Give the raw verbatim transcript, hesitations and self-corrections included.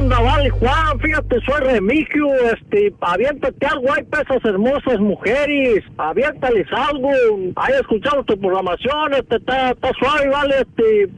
onda, vale, Juan? Fíjate, soy Remigio, este, aviéntate algo, hay pesas hermosas mujeres, aviéntales algo, hay escuchado tu programación, este, está, está suave, vale, este,